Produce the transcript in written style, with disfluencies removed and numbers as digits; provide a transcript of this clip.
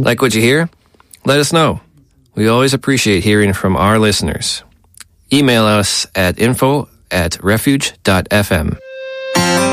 Like what you hear? Let us know. We always appreciate hearing from our listeners. Email us at info@refuge.fm.